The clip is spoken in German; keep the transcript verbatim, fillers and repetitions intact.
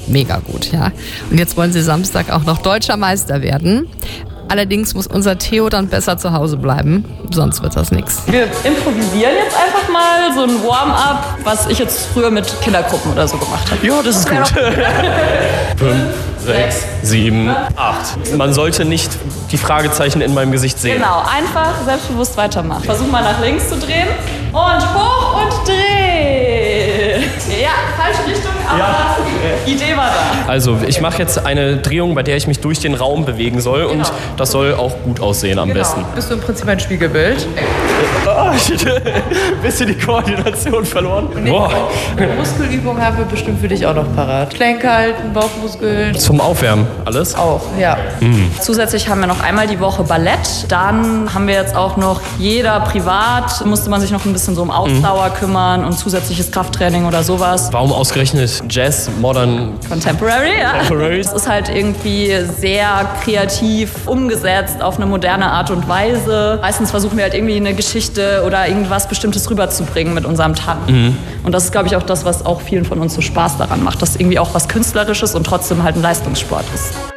mega gut, ja. Und jetzt wollen sie Samstag auch noch Deutscher Meister werden. Allerdings muss unser Theo dann besser zu Hause bleiben, sonst wird das nichts. Wir improvisieren jetzt einfach mal so ein Warm-up, was ich jetzt früher mit Kindergruppen oder so gemacht habe. Ja, das ist gut. Fünf, sechs, sieben, acht. Man sollte nicht die Fragezeichen in meinem Gesicht sehen. Genau, einfach selbstbewusst weitermachen. Versuch mal nach links zu drehen und hoch und dreh. Ja, falsche Richtung, aber ja. Idee war da. Also ich mache jetzt eine Drehung, bei der ich mich durch den Raum bewegen soll und genau. Das soll auch gut aussehen am genau. besten. Bist du im Prinzip ein Spiegelbild? Oh, bisschen die Koordination verloren. Und Boah. Eine Muskelübung haben wir bestimmt für dich auch noch parat. Gelenke halten, Bauchmuskeln. Zum Aufwärmen, alles? Auch, ja. Mhm. Zusätzlich haben wir noch einmal die Woche Ballett. Dann haben wir jetzt auch noch, jeder privat, musste man sich noch ein bisschen so um Ausdauer mhm. kümmern und zusätzliches Krafttraining oder sowas. Warum ausgerechnet Jazz, Modern? Contemporary, ja. Contemporary. Es ist halt irgendwie sehr kreativ umgesetzt auf eine moderne Art und Weise. Meistens versuchen wir halt irgendwie eine Geschichte oder irgendwas Bestimmtes rüberzubringen mit unserem Tanz. Mhm. Und das ist, glaube ich, auch das, was auch vielen von uns so Spaß daran macht, dass irgendwie auch was Künstlerisches und trotzdem halt ein Leistungssport ist.